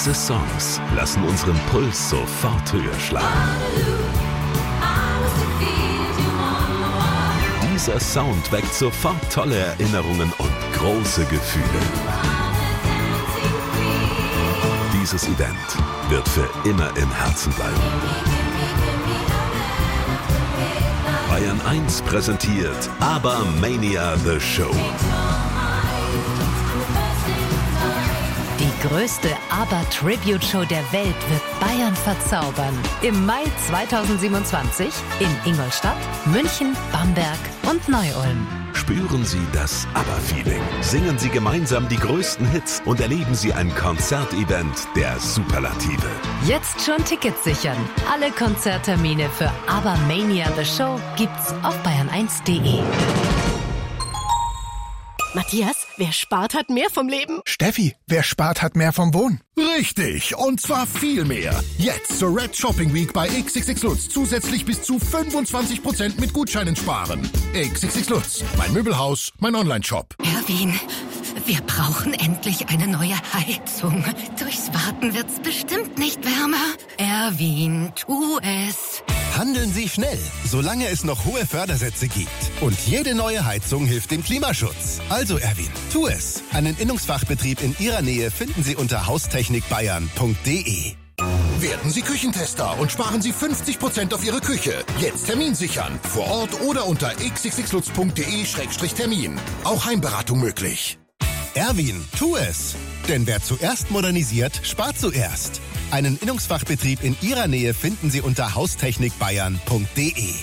Diese Songs lassen unseren Puls sofort höher schlagen. Dieser Sound weckt sofort tolle Erinnerungen und große Gefühle. Dieses Event wird für immer im Herzen bleiben. Bayern 1 präsentiert ABBA-Mania The Show. Die größte ABBA-Tribute-Show der Welt wird Bayern verzaubern. Im Mai 2027 in Ingolstadt, München, Bamberg und Neu-Ulm. Spüren Sie das ABBA-Feeling. Singen Sie gemeinsam die größten Hits und erleben Sie ein Konzertevent der Superlative. Jetzt schon Tickets sichern. Alle Konzerttermine für ABBA-Mania The Show gibt's auf bayern1.de. Matthias, wer spart, hat mehr vom Leben. Steffi, wer spart, hat mehr vom Wohnen. Richtig, und zwar viel mehr. Jetzt zur Red Shopping Week bei XXX Lutz zusätzlich bis zu 25% mit Gutscheinen sparen. XXX Lutz, mein Möbelhaus, mein Online-Shop. Erwin, wir brauchen endlich eine neue Heizung. Durchs Warten wird's bestimmt nicht wärmer. Erwin, tu es. Handeln Sie schnell, solange es noch hohe Fördersätze gibt. Und jede neue Heizung hilft dem Klimaschutz. Also Erwin, tu es. Einen Innungsfachbetrieb in Ihrer Nähe finden Sie unter haustechnikbayern.de. Werden Sie Küchentester und sparen Sie 50% auf Ihre Küche. Jetzt Termin sichern. Vor Ort oder unter xxxlutz.de/termin. Auch Heimberatung möglich. Erwin, tu es. Denn wer zuerst modernisiert, spart zuerst. Einen Innungsfachbetrieb in Ihrer Nähe finden Sie unter haustechnikbayern.de.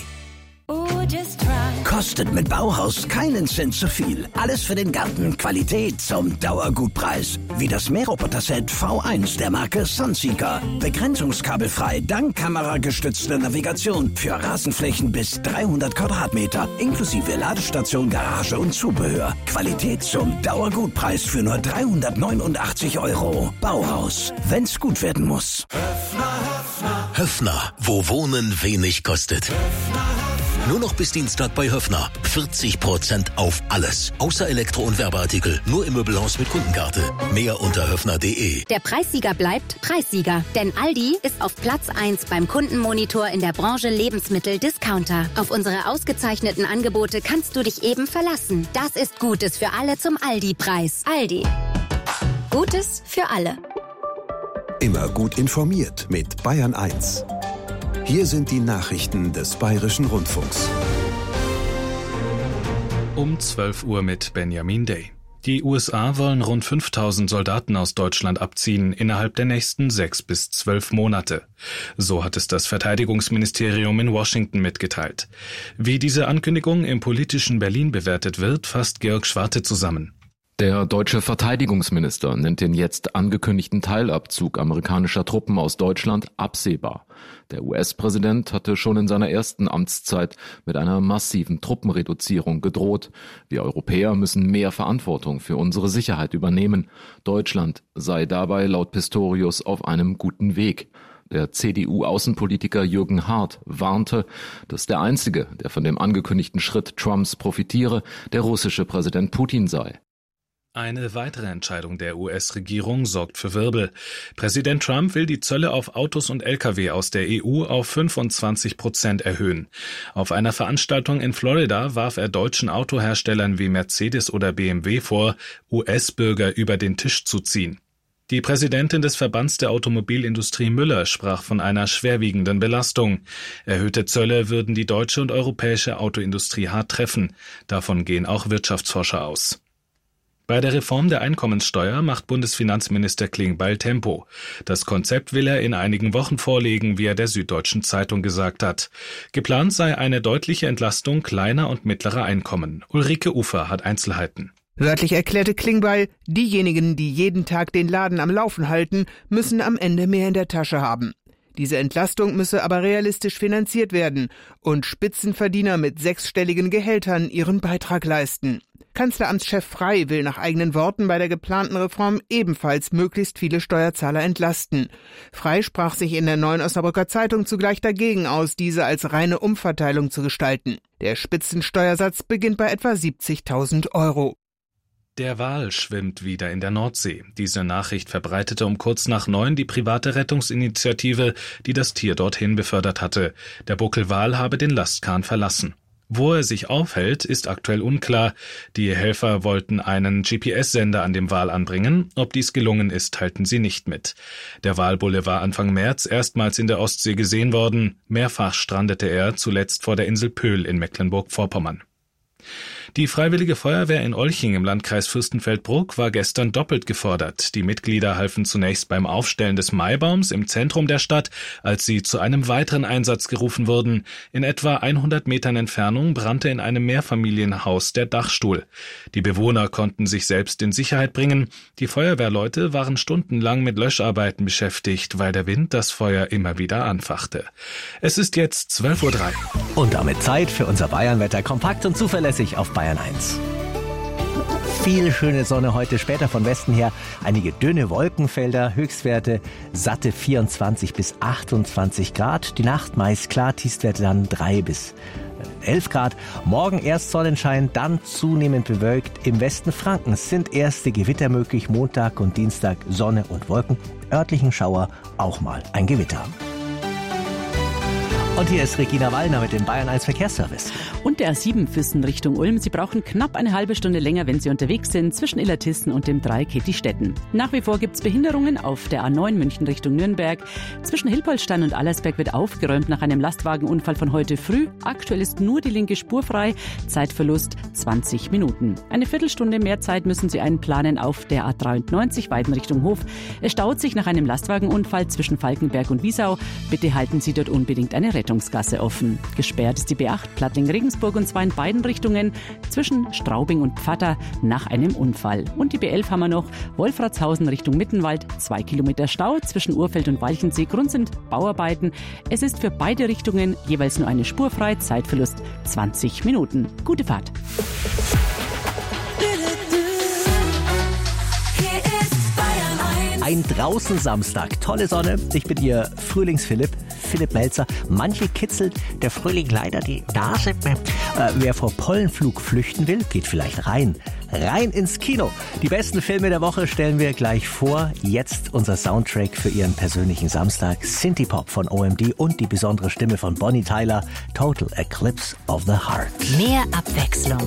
Kostet mit Bauhaus keinen Cent zu viel. Alles für den Garten. Qualität zum Dauergutpreis. Wie das Mähroboter-Set V1 der Marke Sunseeker. Begrenzungskabelfrei, dank kameragestützter Navigation. Für Rasenflächen bis 300 Quadratmeter. Inklusive Ladestation, Garage und Zubehör. Qualität zum Dauergutpreis für nur 389 €. Bauhaus. Wenn's gut werden muss. Höffner, wo Wohnen wenig kostet. Nur noch bis Dienstag bei Höffner. 40% auf alles. Außer Elektro- und Werbeartikel. Nur im Möbelhaus mit Kundenkarte. Mehr unter höffner.de. Der Preissieger bleibt Preissieger. Denn Aldi ist auf Platz 1 beim Kundenmonitor in der Branche Lebensmittel-Discounter. Auf unsere ausgezeichneten Angebote kannst du dich eben verlassen. Das ist Gutes für alle zum Aldi-Preis. Aldi. Gutes für alle. Immer gut informiert mit Bayern 1. Hier sind die Nachrichten des Bayerischen Rundfunks. Um 12 Uhr mit Benjamin Day. Die USA wollen rund 5000 Soldaten aus Deutschland abziehen innerhalb der nächsten 6 bis 12 Monate. So hat es das Verteidigungsministerium in Washington mitgeteilt. Wie diese Ankündigung im politischen Berlin bewertet wird, fasst Georg Schwarte zusammen. Der deutsche Verteidigungsminister nennt den jetzt angekündigten Teilabzug amerikanischer Truppen aus Deutschland absehbar. Der US-Präsident hatte schon in seiner ersten Amtszeit mit einer massiven Truppenreduzierung gedroht. Wir Europäer müssen mehr Verantwortung für unsere Sicherheit übernehmen. Deutschland sei dabei laut Pistorius auf einem guten Weg. Der CDU-Außenpolitiker Jürgen Hart warnte, dass der Einzige, der von dem angekündigten Schritt Trumps profitiere, der russische Präsident Putin sei. Eine weitere Entscheidung der US-Regierung sorgt für Wirbel. Präsident Trump will die Zölle auf Autos und Lkw aus der EU auf 25% erhöhen. Auf einer Veranstaltung in Florida warf er deutschen Autoherstellern wie Mercedes oder BMW vor, US-Bürger über den Tisch zu ziehen. Die Präsidentin des Verbands der Automobilindustrie Müller sprach von einer schwerwiegenden Belastung. Erhöhte Zölle würden die deutsche und europäische Autoindustrie hart treffen. Davon gehen auch Wirtschaftsforscher aus. Bei der Reform der Einkommenssteuer macht Bundesfinanzminister Klingbeil Tempo. Das Konzept will er in einigen Wochen vorlegen, wie er der Süddeutschen Zeitung gesagt hat. Geplant sei eine deutliche Entlastung kleiner und mittlerer Einkommen. Ulrike Ufer hat Einzelheiten. Wörtlich erklärte Klingbeil, diejenigen, die jeden Tag den Laden am Laufen halten, müssen am Ende mehr in der Tasche haben. Diese Entlastung müsse aber realistisch finanziert werden und Spitzenverdiener mit 6-stelligen Gehältern ihren Beitrag leisten. Kanzleramtschef Frey will nach eigenen Worten bei der geplanten Reform ebenfalls möglichst viele Steuerzahler entlasten. Frey sprach sich in der Neuen Osnabrücker Zeitung zugleich dagegen aus, diese als reine Umverteilung zu gestalten. Der Spitzensteuersatz beginnt bei etwa 70.000 €. Der Wal schwimmt wieder in der Nordsee. Diese Nachricht verbreitete um kurz nach 9 die private Rettungsinitiative, die das Tier dorthin befördert hatte. Der Buckelwal habe den Lastkahn verlassen. Wo er sich aufhält, ist aktuell unklar. Die Helfer wollten einen GPS-Sender an dem Wal anbringen. Ob dies gelungen ist, teilten sie nicht mit. Der Walbulle war Anfang März erstmals in der Ostsee gesehen worden. Mehrfach strandete er, zuletzt vor der Insel Pöhl in Mecklenburg-Vorpommern. Die Freiwillige Feuerwehr in Olching im Landkreis Fürstenfeldbruck war gestern doppelt gefordert. Die Mitglieder halfen zunächst beim Aufstellen des Maibaums im Zentrum der Stadt, als sie zu einem weiteren Einsatz gerufen wurden. In etwa 100 Metern Entfernung brannte in einem Mehrfamilienhaus der Dachstuhl. Die Bewohner konnten sich selbst in Sicherheit bringen. Die Feuerwehrleute waren stundenlang mit Löscharbeiten beschäftigt, weil der Wind das Feuer immer wieder anfachte. Es ist jetzt 12:03 Uhr. Und damit Zeit für unser Bayernwetter kompakt und zuverlässig auf Bayern 1. Viel schöne Sonne heute, später von Westen her einige dünne Wolkenfelder, Höchstwerte satte 24 bis 28 Grad. Die Nacht meist klar, Tiefstwerte dann 3 bis 11 Grad. Morgen erst Sonnenschein, dann zunehmend bewölkt. Im Westen Frankens sind erste Gewitter möglich. Montag und Dienstag Sonne und Wolken, örtlichen Schauer, auch mal ein Gewitter. Und hier ist Regina Wallner mit dem Bayern 1 Verkehrsservice. Und der A7 Füssen Richtung Ulm. Sie brauchen knapp eine halbe Stunde länger, wenn Sie unterwegs sind, zwischen Illertissen und dem Dreieck Kettistetten. Nach wie vor gibt es Behinderungen auf der A9 München Richtung Nürnberg. Zwischen Hilpoltstein und Allersberg wird aufgeräumt nach einem Lastwagenunfall von heute früh. Aktuell ist nur die linke Spur frei. Zeitverlust 20 Minuten. Eine Viertelstunde mehr Zeit müssen Sie einplanen auf der A93 Weiden Richtung Hof. Es staut sich nach einem Lastwagenunfall zwischen Falkenberg und Wiesau. Bitte halten Sie dort unbedingt eine Rettungsgasse offen. Gesperrt ist die B8 Plattling-Regensburg und zwar in beiden Richtungen zwischen Straubing und Pfatter nach einem Unfall. Und die B11 haben wir noch Wolfratshausen Richtung Mittenwald, 2 Kilometer Stau zwischen Urfeld und Walchensee. Grund sind Bauarbeiten. Es ist für beide Richtungen jeweils nur eine Spur frei, Zeitverlust 20 Minuten. Gute Fahrt. Ein Draußen-Samstag, tolle Sonne. Ich bin Ihr Frühlings-Philipp Melzer. Manche kitzelt der Frühling leider die Nase. Wer vor Pollenflug flüchten will, geht vielleicht rein ins Kino. Die besten Filme der Woche stellen wir gleich vor. Jetzt unser Soundtrack für Ihren persönlichen Samstag. Synthie-Pop von OMD und die besondere Stimme von Bonnie Tyler. Total Eclipse of the Heart. Mehr Abwechslung